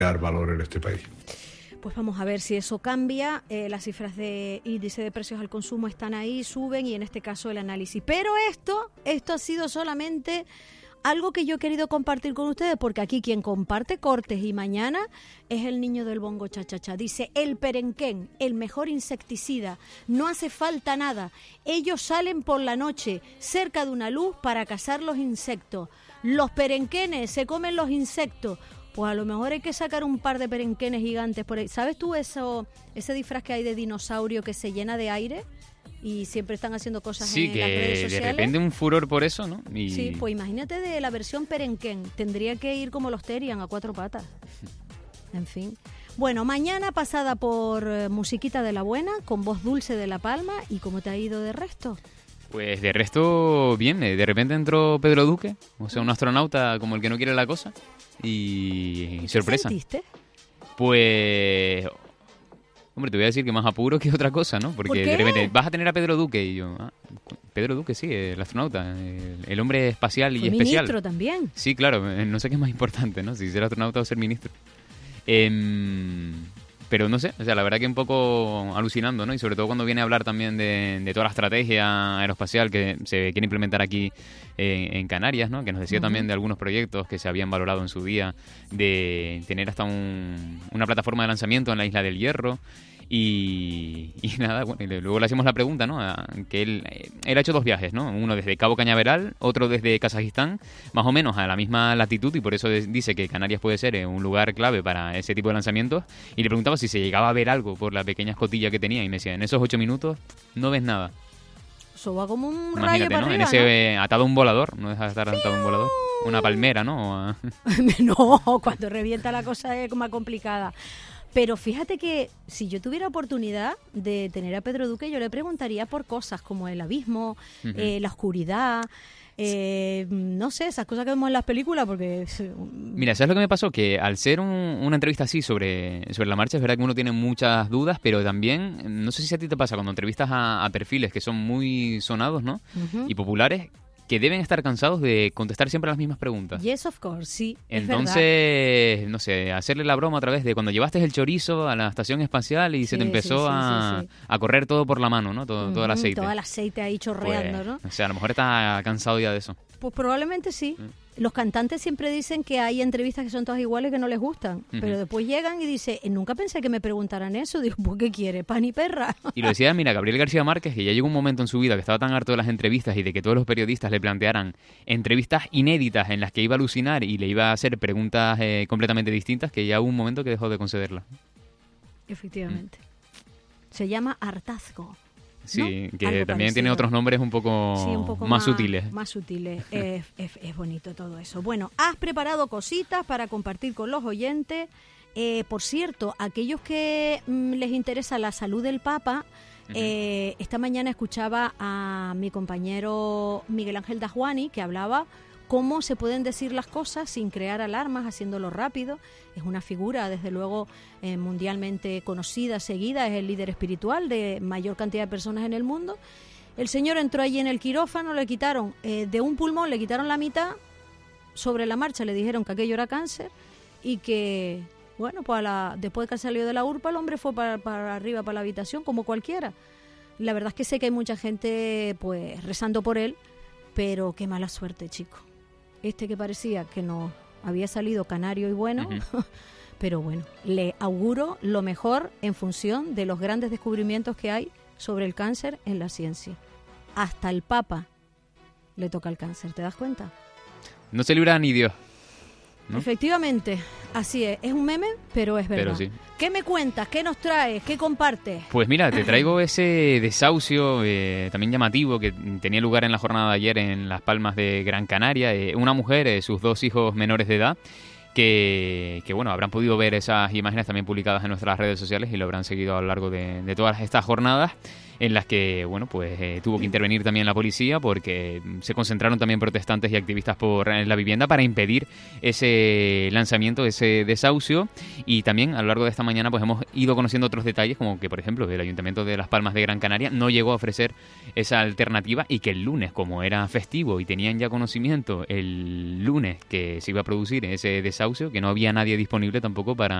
valor en este país. Pues vamos a ver si eso cambia. Las cifras de índice de precios al consumo están ahí, suben, y en este caso el análisis. Pero esto ha sido solamente algo que yo he querido compartir con ustedes, porque aquí quien comparte cortes y mañana es el niño del bongo cha-cha-cha. Dice, el perenquén, el mejor insecticida, no hace falta nada. Ellos salen por la noche cerca de una luz para cazar los insectos. Los perenquenes se comen los insectos. Pues a lo mejor hay que sacar un par de perenquenes gigantes por ahí. ¿Sabes tú ese disfraz que hay de dinosaurio que se llena de aire? Y siempre están haciendo cosas en las redes sociales. Sí, que de repente un furor por eso, ¿no? Sí, pues imagínate de la versión perenquén. Tendría que ir como los Terian, a 4 patas. En fin. Bueno, mañana pasada por musiquita de la buena, con voz dulce de La Palma. ¿Y cómo te ha ido de resto? Pues de resto, bien. De repente entró Pedro Duque, o sea, un astronauta como el que no quiere la cosa. Y sorpresa. ¿Qué sentiste? Pues... Hombre, te voy a decir que más apuro que otra cosa, ¿no? Porque de repente vas a tener a Pedro Duque y yo... Pedro Duque, sí, el astronauta, el hombre espacial y especial. Ministro también. Sí, claro, no sé qué es más importante, ¿no? Si ser astronauta o ser ministro. Pero no sé, o sea, la verdad que un poco alucinando, ¿no? Y sobre todo cuando viene a hablar también de toda la estrategia aeroespacial que se quiere implementar aquí en Canarias, ¿no? Que nos decía también de algunos proyectos que se habían valorado en su día, de tener hasta una plataforma de lanzamiento en la Isla del Hierro. Y nada, bueno, y luego le hacemos la pregunta, ¿no? Que él ha hecho 2 viajes, ¿no? Uno desde Cabo Cañaveral, otro desde Kazajistán, más o menos a la misma latitud, y por eso dice que Canarias puede ser un lugar clave para ese tipo de lanzamientos. Y le preguntaba si se llegaba a ver algo por la pequeña escotilla que tenía, y me decía, en esos 8 minutos no ves nada. Eso va como un Imagínate, rayo para ¿no? arriba, En ese atado a un volador, no deja de estar atado a un volador. Una palmera, ¿no? No, cuando revienta la cosa es más complicada. Pero fíjate que si yo tuviera oportunidad de tener a Pedro Duque, yo le preguntaría por cosas como el abismo, la oscuridad, no sé, esas cosas que vemos en las películas, porque... Mira, ¿sabes lo que me pasó? Que al ser una entrevista así sobre la marcha, es verdad que uno tiene muchas dudas, pero también, no sé si a ti te pasa, cuando entrevistas a perfiles que son muy sonados, ¿no? Y populares, que deben estar cansados de contestar siempre las mismas preguntas. Yes, of course, sí. Entonces, no sé, hacerle la broma a través de cuando llevaste el chorizo a la estación espacial y se te empezó a correr todo por la mano, ¿no? Todo el aceite. Todo el aceite ahí chorreando, pues, ¿no? O sea, a lo mejor está cansado ya de eso. Pues probablemente sí. Los cantantes siempre dicen que hay entrevistas que son todas iguales que no les gustan, pero después llegan y dicen, nunca pensé que me preguntaran eso. Digo, ¿pues qué quiere? ¿Pan y perra? Y lo decía, mira, Gabriel García Márquez, que ya llegó un momento en su vida que estaba tan harto de las entrevistas y de que todos los periodistas le plantearan entrevistas inéditas en las que iba a alucinar y le iba a hacer preguntas completamente distintas, que ya hubo un momento que dejó de concederlas. Efectivamente. Se llama hartazgo. Sí, ¿no? que Algo también parecido. tiene otros nombres un poco más sutiles. Más sutiles. Es bonito todo eso. Bueno, has preparado cositas para compartir con los oyentes. Por cierto, aquellos que les interesa la salud del Papa, esta mañana escuchaba a mi compañero Miguel Ángel Dajuani, que hablaba cómo se pueden decir las cosas sin crear alarmas, haciéndolo rápido. Es una figura, desde luego, mundialmente conocida, seguida, es el líder espiritual de mayor cantidad de personas en el mundo. El señor entró allí en el quirófano, le quitaron de un pulmón, le quitaron la mitad, sobre la marcha le dijeron que aquello era cáncer y que, bueno, pues después de que salió de la urpa, el hombre fue para arriba, para la habitación, como cualquiera. La verdad es que sé que hay mucha gente pues rezando por él, pero qué mala suerte, chico. Este que parecía que no había salido canario y bueno, pero bueno, le auguro lo mejor en función de los grandes descubrimientos que hay sobre el cáncer en la ciencia. Hasta el Papa le toca el cáncer, ¿te das cuenta? No se libra ni Dios, ¿no? Efectivamente, así es. Es un meme, pero es verdad. Pero sí. ¿Qué me cuentas? ¿Qué nos traes? ¿Qué compartes? Pues mira, te traigo ese desahucio también llamativo que tenía lugar en la jornada de ayer en Las Palmas de Gran Canaria. Una mujer, sus 2 hijos menores de edad, que bueno, habrán podido ver esas imágenes también publicadas en nuestras redes sociales y lo habrán seguido a lo largo de todas estas jornadas. en las que, bueno, pues tuvo que intervenir también la policía porque se concentraron también protestantes y activistas por la vivienda para impedir ese lanzamiento, ese desahucio. Y también a lo largo de esta mañana pues hemos ido conociendo otros detalles, como que, por ejemplo, el Ayuntamiento de Las Palmas de Gran Canaria no llegó a ofrecer esa alternativa y que el lunes, como era festivo y tenían ya conocimiento el lunes que se iba a producir ese desahucio, que no había nadie disponible tampoco para